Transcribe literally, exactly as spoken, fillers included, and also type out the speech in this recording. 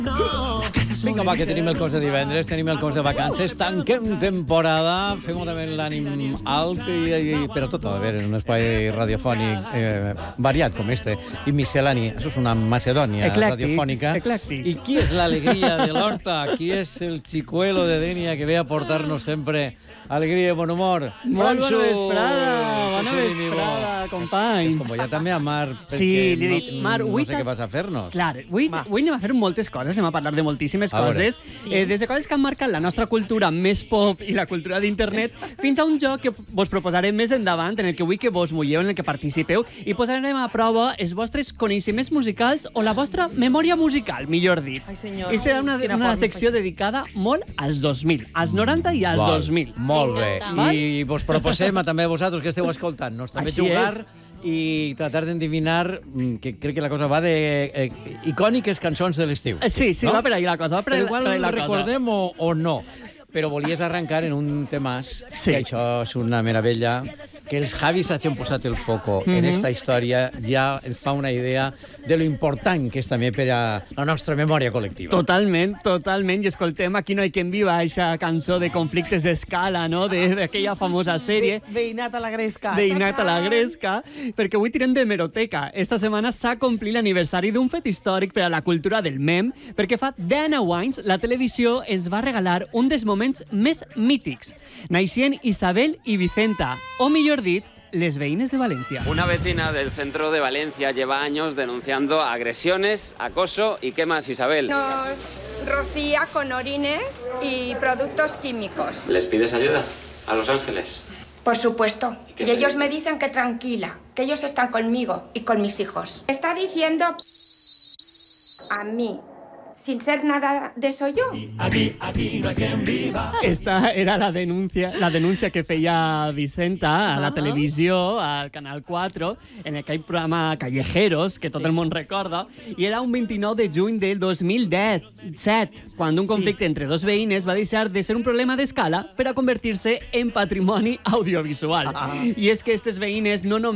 Vinga, va, que tenim el cos de divendres, tenim el cos de vacances, tanquem temporada, fem també l'ànim alt, i, i, però tot a veure, en un espai radiofònic eh, variat com este, i miscel·lani. Això és una Macedònia eclèctic, radiofònica. Eclèctic. I qui és l'alegria de l'Horta? Qui és el chicuelo de Denia que ve a portar-nos sempre alegria i bon humor? Molt Franxo! bona vesprada, bona Jesús Íñigo. vesprada, companys. És com ja també a Mar, perquè Sí, li he no, dit, Mar, no avui sé què t'has- vas a fer-nos. Clar, avui, avui anem a fer moltes coses, anem a parlar de moltíssimes A veure. coses, eh, des de coses que han marcat la nostra cultura més pop i la cultura d'internet, fins a un joc que vos proposarem més endavant, en el que vull que vos mulleu, en el que participeu, i posarem a prova els vostres coneixements musicals o la vostra memòria musical, millor dit. Ai, senyor. Esta era una, Quina una por, secció mi faig. dedicada molt als dos mil, als noranta i als Val, dos mil. Molt bé. M'encanta. I vos proposem a també a vosaltres que esteu escoltant-nos també Així jugar i tratar d'endevinar, mm, que crec que la cosa va de eh, icòniques cançons de l'estiu. Eh, Sí, sí, no? va per ahí la cosa, va per Però ahí igual per ahí la la cosa. recordem o, o no. Però volies arrencar en un temàs, Sí. que això és una meravella, que els Javis hagin posat el foco en Mhm. esta història ja ens fa una idea de lo important que és també per a la nostra memòria col·lectiva. Totalment, totalment. I escoltem Aquí no hay quien viva, aquesta cançó de conflictes d'escala, no?, de- d'aquella famosa sèrie. Ve, veïnat a la gresca. Veïnat a la gresca, perquè avui tirem de meroteca. Esta setmana s'ha complit l'aniversari d'un fet històric per a la cultura del mem, perquè fa deu anys la televisió ens va regalar un dels moments més mítics. Naixien Isabel i Vicenta, o millor dit, les veïnes de València. Una vecina del centro de Valencia lleva años denunciando agresiones, acoso y ¿qué más, Isabel? Nos rocía con orines y productos químicos. ¿Les pides ayuda a Los Ángeles? Por supuesto. ¿Y qué Y te ellos dicen? me dicen que tranquila, que ellos están conmigo y con mis hijos. Está diciendo a mí, sin ser nada de eso yo. Esta era la denúncia, la denúncia que feia Vicenta a la televisió, al Canal quatre, en aquell programa Callejeros, que tot el món recorda, i era un vint-i-nou de juny del dos mil disset, quan un conflicte entre dos veïnes va deixar de ser un problema d'escala per a convertir-se en patrimoni audiovisual. I és que aquestes veïnes no només